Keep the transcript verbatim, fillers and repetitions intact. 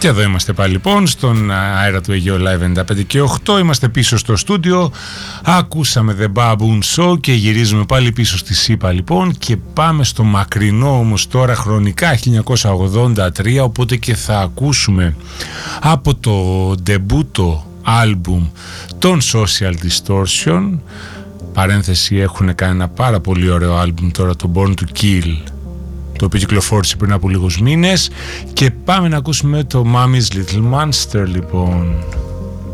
Και εδώ είμαστε πάλι λοιπόν στον αέρα του Αιγαίου Live ενενήντα πέντε και οκτώ. Είμαστε πίσω στο στούντιο. Ακούσαμε The Baboon Show και γυρίζουμε πάλι πίσω στη ΣΥΠΑ λοιπόν. Και πάμε στο μακρινό όμως τώρα χρονικά χίλια εννιακόσια ογδόντα τρία. Οπότε και θα ακούσουμε από το ντεμπούτο άλμπουμ των Social Distortion. Παρένθεση, έχουν κάνει ένα πάρα πολύ ωραίο άλμπουμ τώρα, το Born to Kill, το οποίο κυκλοφόρησε πριν από λίγους μήνες. Και πάμε να ακούσουμε το Mommy's Little Monster λοιπόν.